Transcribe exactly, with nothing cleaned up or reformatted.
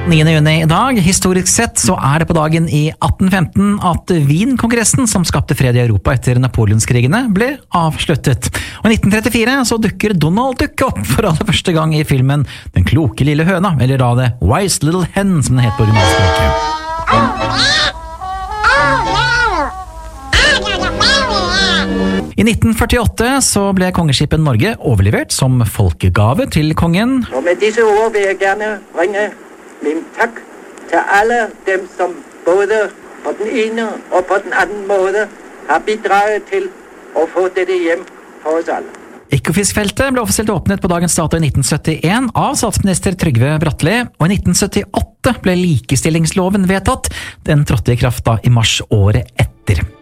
niende juni i dag. Historisk sett så er det på dagen i atten femten at Wien-kongressen, som skapte fred i Europa etter Napoleonskrigene, ble avsluttet. Og i nitten trettifire så dukker Donald Duck opp for aller første gang i filmen Den kloke lille høna, eller da The Wise Little Hen, som den heter på originalspråket. I nitten førtiåtte så ble kongeskipet Norge overlevert som folkegave til kongen. Og med disse ord vil jeg gjerne bringe min takk til alle dem som både på den ene og på den andre måte har bidraget til å få dette hjem for oss alle. Ekofiskfeltet ble offisielt åpnet på dagens dato i nitten syttien av statsminister Trygve Bratteli, og i nitten syttiåtte ble likestillingsloven vedtatt. Den trådte i kraft da i mars året etter.